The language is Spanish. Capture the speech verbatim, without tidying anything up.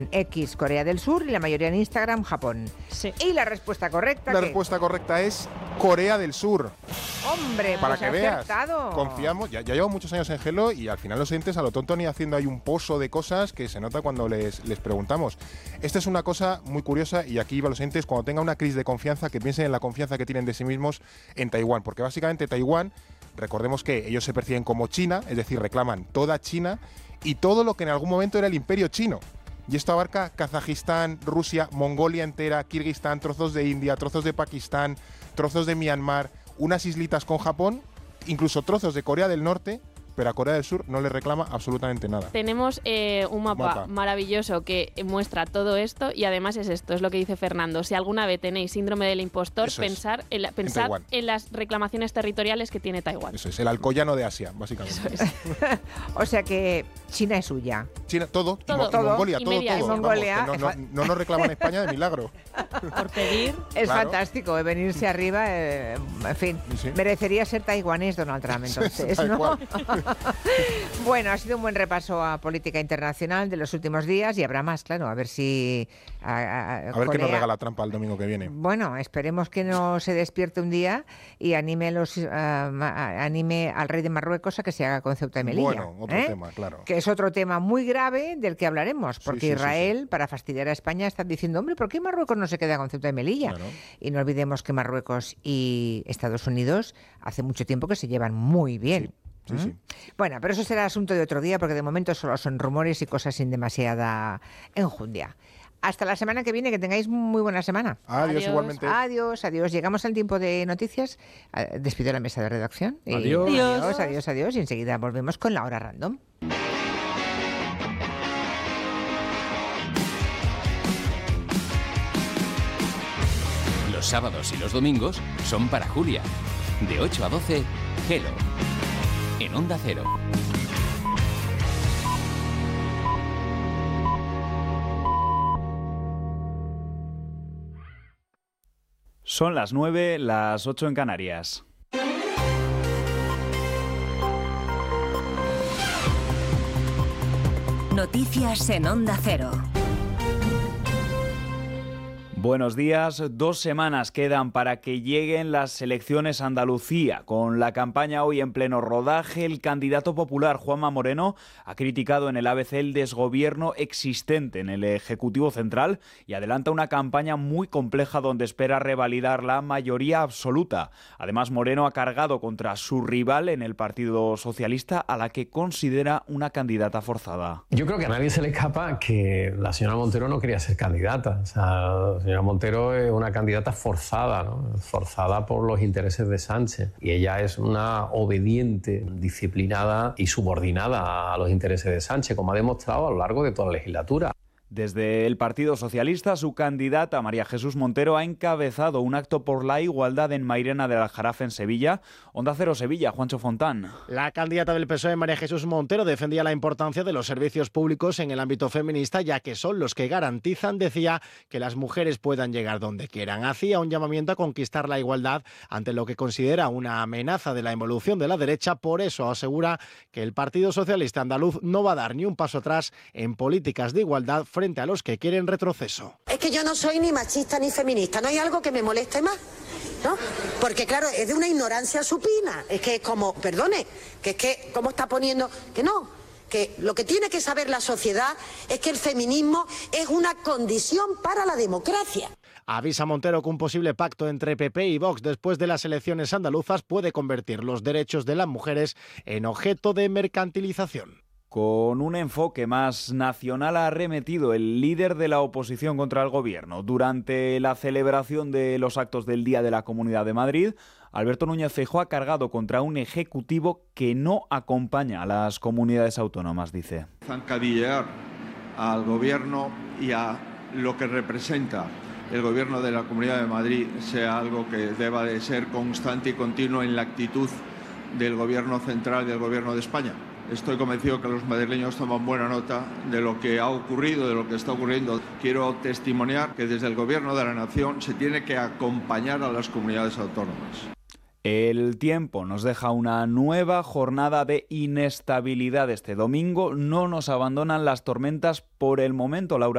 X, Corea del Sur, y la mayoría en Instagram, Japón. Sí. Y la respuesta correcta, La ¿qué? respuesta correcta es Corea del Sur. Hombre, Para pues que ha veas, acertado. confiamos, ya, ya llevo muchos años en Hello y al final los oyentes a lo tonto han ido haciendo ahí un pozo de cosas que se nota cuando les, les preguntamos. Esta es una cosa muy curiosa y aquí va los oyentes, cuando tengan una crisis de confianza, que piensen en la confianza que tienen de sí mismos en Taiwán, porque básicamente Taiwán, recordemos que ellos se perciben como China, es decir, reclaman toda China y todo lo que en algún momento era el imperio chino. Y esto abarca Kazajistán, Rusia, Mongolia entera, Kirguistán, trozos de India, trozos de Pakistán, trozos de Myanmar, unas islitas con Japón, incluso trozos de Corea del Norte, pero a Corea del Sur no le reclama absolutamente nada. Tenemos eh, un mapa, mapa maravilloso que muestra todo esto y además es esto, es lo que dice Fernando. Si alguna vez tenéis síndrome del impostor, Eso es. pensar, en, la, pensar Taiwán. en las reclamaciones territoriales que tiene Taiwán. Eso es, el alcoyano de Asia, básicamente. Eso es. O sea que China es suya. China, todo, y Todo. Mo- y Todo. Mongolia, Y todo, media. todo. Y Mongolia, Vamos, que no, no, no nos reclaman España de milagro. Por pedir. Es Claro. fantástico, eh, venirse arriba, eh, en fin, Sí. merecería ser taiwanés Donald Trump entonces, Tal ¿no? cual. Bueno, ha sido un buen repaso a política internacional de los últimos días y habrá más, claro, a ver si... A, a- A ver qué Corea- nos regala Trump el domingo que viene. Bueno, esperemos que no se despierte un día y anime, a los, ah, ma- anime al rey de Marruecos a que se haga con Ceuta y Melilla. Bueno, otro ¿eh? tema, claro. Que es otro tema muy grave del que hablaremos, porque sí, sí, Israel, sí. para fastidiar a España, está diciendo, hombre, ¿por qué Marruecos no se queda con Ceuta y Melilla? Claro. Y no olvidemos que Marruecos y Estados Unidos hace mucho tiempo que se llevan muy bien. Sí, ¿Mm? sí. Bueno, pero eso será asunto de otro día, porque de momento solo son rumores y cosas sin demasiada enjundia. Hasta la semana que viene, que tengáis muy buena semana. Adiós, Adiós. igualmente. Adiós, adiós. Llegamos al tiempo de noticias. Eh, Despido la mesa de redacción. Y- Adiós. Adiós, adiós, adiós. Y enseguida volvemos con la hora random. Los sábados y los domingos son para Julia. De ocho a doce, Hello. En Onda Cero. Son las nueve, las ocho en Canarias. Noticias en Onda Cero. Buenos días. Dos semanas quedan para que lleguen las elecciones a Andalucía. Con la campaña hoy en pleno rodaje, el candidato popular Juanma Moreno ha criticado en el A B C el desgobierno existente en el Ejecutivo Central y adelanta una campaña muy compleja donde espera revalidar la mayoría absoluta. Además, Moreno ha cargado contra su rival en el Partido Socialista, a la que considera una candidata forzada. Yo creo que a nadie se le escapa que la señora Montero no quería ser candidata. O sea, la señora Montero es una candidata forzada, ¿no? Forzada por los intereses de Sánchez. Y ella es una obediente, disciplinada y subordinada a los intereses de Sánchez, como ha demostrado a lo largo de toda la legislatura. Desde el Partido Socialista, su candidata María Jesús Montero ha encabezado un acto por la igualdad en Mairena del Aljarafe, en Sevilla. Onda Cero Sevilla, Juancho Fontán. La candidata del P S O E, María Jesús Montero, defendía la importancia de los servicios públicos en el ámbito feminista, ya que son los que garantizan, decía, que las mujeres puedan llegar donde quieran. Hacía un llamamiento a conquistar la igualdad ante lo que considera una amenaza de la involución de la derecha. Por eso asegura que el Partido Socialista Andaluz no va a dar ni un paso atrás en políticas de igualdad frente a los que quieren retroceso. Es que yo no soy ni machista ni feminista, no hay algo que me moleste más, ¿no? Porque claro, es de una ignorancia supina, es que es como, perdone, que es que, ¿cómo está poniendo? Que no, que lo que tiene que saber la sociedad es que el feminismo es una condición para la democracia. Avisa Montero que un posible pacto entre P P y Vox después de las elecciones andaluzas puede convertir los derechos de las mujeres en objeto de mercantilización. Con un enfoque más nacional ha arremetido el líder de la oposición contra el gobierno. Durante la celebración de los actos del Día de la Comunidad de Madrid, Alberto Núñez Feijóo ha cargado contra un ejecutivo que no acompaña a las comunidades autónomas, dice. Zancadillear al gobierno y a lo que representa el gobierno de la Comunidad de Madrid sea algo que deba de ser constante y continuo en la actitud del gobierno central y del gobierno de España. Estoy convencido que los madrileños toman buena nota de lo que ha ocurrido, de lo que está ocurriendo. Quiero testimoniar que desde el Gobierno de la Nación se tiene que acompañar a las comunidades autónomas. El tiempo nos deja una nueva jornada de inestabilidad este domingo. No nos abandonan las tormentas por el momento, Laura.